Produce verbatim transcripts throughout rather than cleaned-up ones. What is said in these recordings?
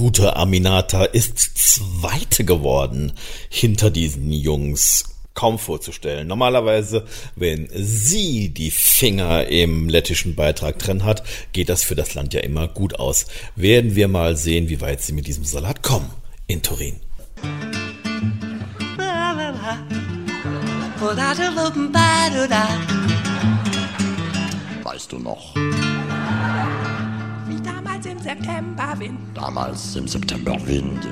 gute Aminata ist Zweite geworden hinter diesen Jungs. Kaum vorzustellen. Normalerweise, wenn sie die Finger im lettischen Beitrag drin hat, geht das für das Land ja immer gut aus. Werden wir mal sehen, wie weit sie mit diesem Salat kommen in Turin. Weißt du noch? Wie damals im September Wind. Damals im September Wind.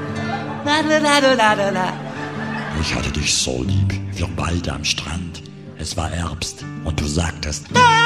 Ich hatte dich so lieb, wir beide am Strand. Es war Herbst und du sagtest...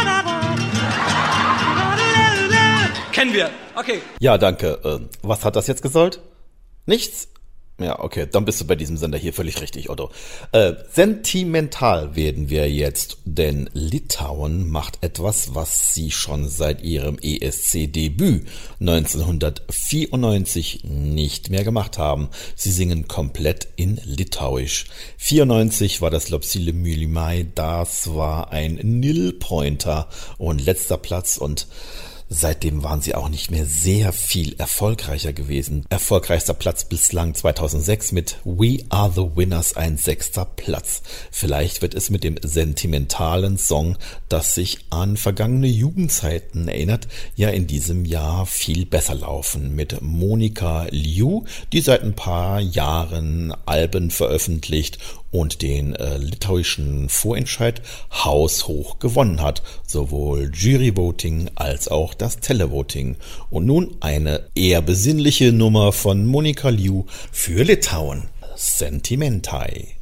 Kennen wir, okay. Ja, danke. Äh, was hat das jetzt gesollt? Nichts? Ja, okay, dann bist du bei diesem Sender hier völlig richtig, Otto. Äh, sentimental werden wir jetzt, denn Litauen macht etwas, was sie schon seit ihrem E S C-Debüt neunzehnhundertvierundneunzig nicht mehr gemacht haben. Sie singen komplett in Litauisch. vierundneunzig war das Lopsile Mylimai, das war ein Nil-Pointer und letzter Platz und seitdem waren sie auch nicht mehr sehr viel erfolgreicher gewesen. Erfolgreichster Platz bislang zweitausendsechs mit We Are the Winners, ein sechster Platz. Vielleicht wird es mit dem sentimentalen Song, das sich an vergangene Jugendzeiten erinnert, ja in diesem Jahr viel besser laufen. Mit Monika Liu, die seit ein paar Jahren Alben veröffentlicht und den äh, litauischen Vorentscheid haushoch gewonnen hat, sowohl Juryvoting als auch das Televoting. Und nun eine eher besinnliche Nummer von Monika Liu für Litauen. Sentimentai.